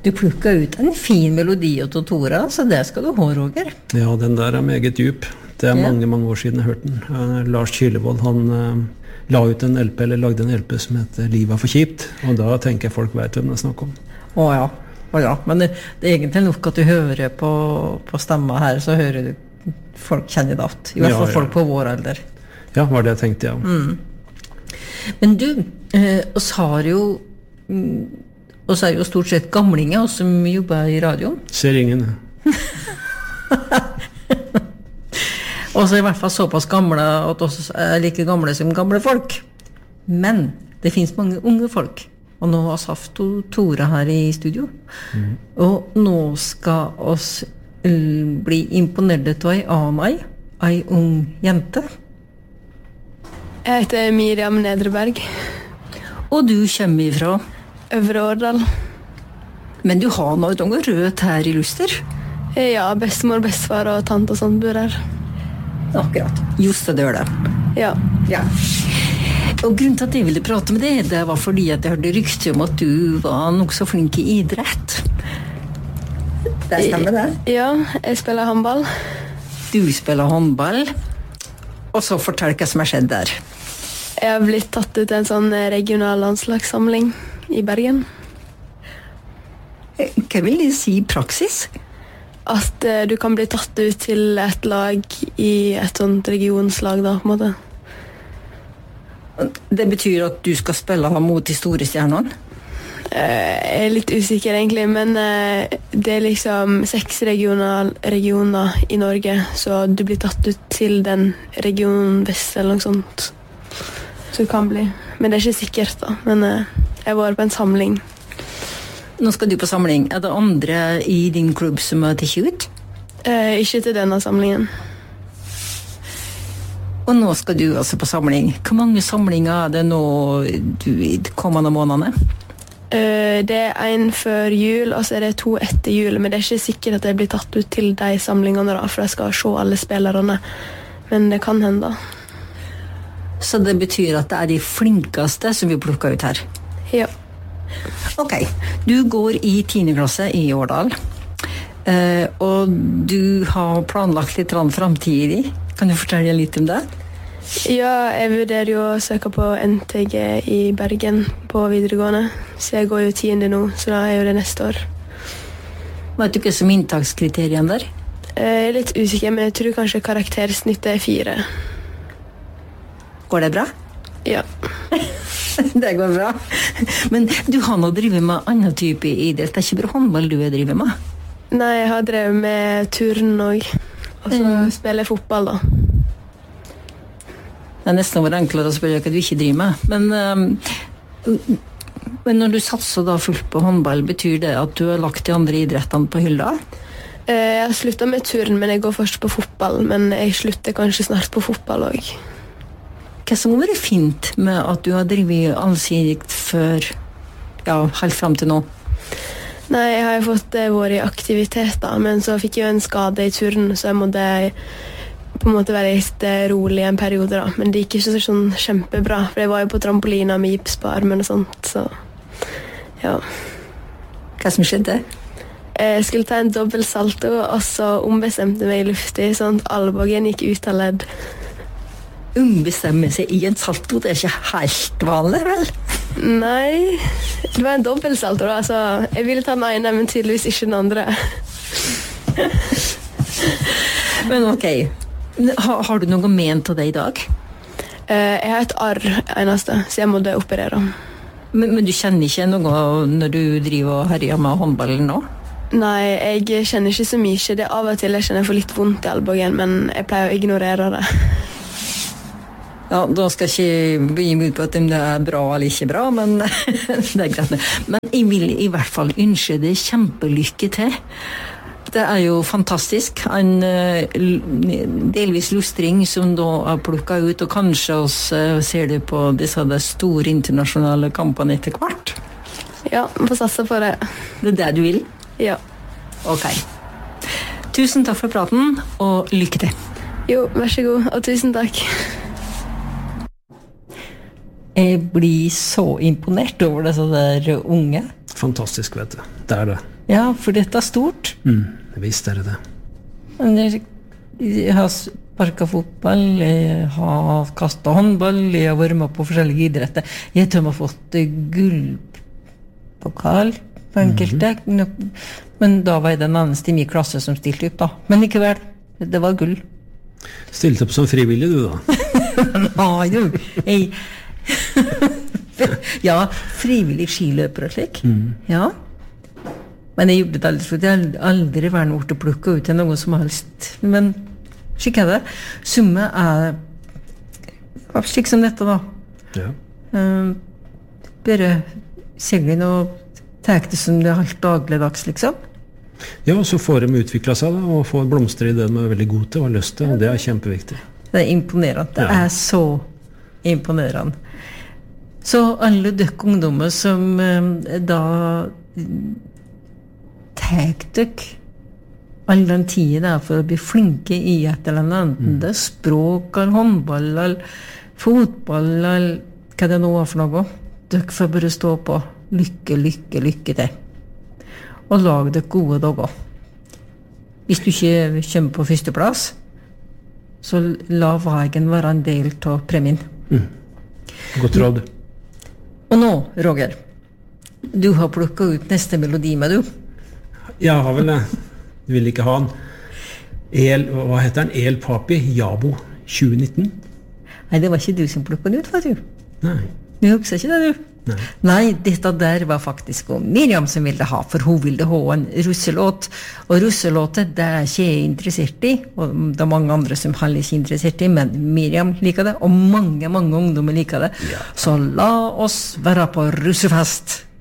Du plukket ut en fin melodi av Tora, så det skal du ha, Roger. Ja, den der meget djup. Det mange, mange år siden jeg hørte den. Lars Kylevold, han la ut en LP, eller lagde en LP som heter Livet for kjipt, og da tenker jeg folk vet hvem det snakker om. Ja, men det er egentlig nok at du hører på stemma her, så hører du folk kjenner det alt. I hvert fall folk på vår alder. Ja, var det jeg tenkte, ja. Men du, oss har jo oss er jo stort sett gamlinger, oss som jobber i radio. Ser ingen. Og så i hvert fall såpass gamle at oss er like gamle som gamle folk. Men det finnes mange unge folk. Og nå har Saft og Tora her i studio. Og nå skal oss bli imponert av ei ung jente. Jeg heter Miriam Nedreberg. Og du kommer ifra? Øvre Årdal. Men du har noe rødt her i Luster? Ja, bestemor, bestefar og tante og sånt bor her. Akkurat. Just det gjør det. Ja. Og grunnen til at jeg ville prate med deg, det var fordi at jeg hørte rykte om at du var nok så flink i idrett. Det stemmer det? Ja, jeg spiller håndball. Du spiller håndball. Og så fortell hva som har skjedd der. Jeg har blitt tatt ut til en sånn regional landslagssamling i Bergen. Hva vil det si i praksis? At du kan bli tatt ut til et lag i et sånt regionslag da, på en måte. Det betyr at du skal spille mot de store stjernene? Jeg er litt usikker egentlig, men det er liksom 6 regioner i Norge, så du blir tatt ut til den regionen vest eller noe sånt. Så det kan bli. Men det er ikke sikkert da, men jeg var på en samling. Nå skal du på samling. Er det andre i din klubb som har tatt ut? Ikke til denne samlingen. Og nå skal du altså på samling. Hvor mange samlinger er det nå de kommende månedene? Det er en før jul, og så er det 2 etter jul, men det er ikke sikkert at jeg blir tatt ut til de samlingene da, for jeg skal se alle spillerne. Men det kan hende da. Så det betyr at det er de flinkeste som vi plukker ut her? Ja. Ok, du går i 10. klasse i Årdal, og du har planlagt litt fremtidig. Kan du fortelle litt om det? Ja, jeg vurderer jo å søke på NTG i Bergen på videregående, så jeg går jo 10. nå, så da er jo det neste år. Vet du ikke som inntakskriterien der? Jeg er litt usikker, men jeg tror kanskje karaktersnittet er 4. Går det bra? Ja. Det går bra. Men du har nå drivet med annen type idrett. Det er ikke bare håndball du har drivet med? Nei, jeg har drevet med turn og så spiller jeg fotball da. Det er nesten over enklere å spørre hva du ikke driver med. Men når du satser da fullt på håndball, betyr det at du har lagt de andre idrettene på hylla? Jeg har sluttet med turn, men jeg går først på fotball. Men jeg slutter kanskje snart på fotball også. Hva som har vært fint med at du har drevet allsidig før, helt frem til nå? Nei, jeg har jo fått vært i aktiviteter, men så fikk jeg jo en skade i turn, så jeg måtte på en måte være litt rolig en periode da. Men det gikk ikke sånn kjempebra, for jeg var jo på trampolina med gips på armen og sånt, så ja. Hva som skjedde? Jeg skulle ta en dobbelt salto, og så ombestemte meg i luftig, sånn at albuen gikk ut av ledd. Ombestemme seg i en salto, det er ikke helt vanlig, vel? Nei, det var en dobbelt salto da, så jeg ville ta den ene, men tydeligvis ikke den andre. Men ok, har du noe ment til det i dag? Jeg har et arr eneste, så jeg måtte operere. Men du kjenner ikke noe når du driver og herjer med håndballen nå? Nei, jeg kjenner ikke så mye. Det er av og til jeg kjenner for litt vondt i albuen, men jeg pleier å ignorere det. Ja, da skal jeg ikke begynne ut på at det er bra eller ikke bra, men det er greit. Men jeg vil i hvert fall ønske deg kjempelykke til. Det er jo fantastisk. En delvis lustring som da er plukket ut, og kanskje også ser du på disse store internasjonale kampene etter hvert. Ja, vi får satse på det. Det er det du vil? Ja. Ok. Tusen takk for praten, og lykke til. Jo, vær så god, og tusen takk. Jeg blir så imponert over disse der unge. Fantastisk, vet du. Det er det. Ja, for dette stort. Visst det. Jeg har sparket fotball, jeg har kastet håndball, jeg har vært med på forskjellige idretter. Jeg tror jeg har fått gullpokal på enkelte, men da var jeg den eneste i min klasse som stilte opp da. Men likevel, det var gull. Stilte opp som frivillig du da? Nei, du. Ja, frivillig skiløper og slik. Ja. Men jeg gjorde det aldri, for jeg har aldri vært noe til å plukke ut til noe som helst. Men slik det. Summe slik som dette da. Ja. Bare seglen og tek det som det helt dagligdags, liksom. Ja, og så får de utviklet seg da, og får blomster i det de veldig gode til og har lyst til, og det kjempeviktig. Det imponerende. Det så imponerende. Så alle døkk ungdommer som da tek døkk all den tiden der for å bli flinke i et eller annet, enten det språk, eller håndball, eller fotball, eller hva det nå var for noe. Døkk får bare stå på. Lykke, lykke, lykke til. Og lag døkk gode dager. Hvis du ikke kommer på første plass, så la veien være en del av premien. Godt råd. Og nå, Roger, du har plukket ut neste melodi med du. Ja, har vel det. Du vil ikke ha den. Hva heter den? El Papi, Jabo 2019? Nei, det var ikke du som plukket den ut, var du? Nei. Du husker ikke det, du? Nei, dette der var faktisk Miriam som ville ha, for hun ville ha en russelåt. Og russelåter, det ikke jeg interessert i, og det mange andre som heller ikke interessert i, men Miriam liker det, og mange ungdommer liker det. Ja. Så la oss være på russefest.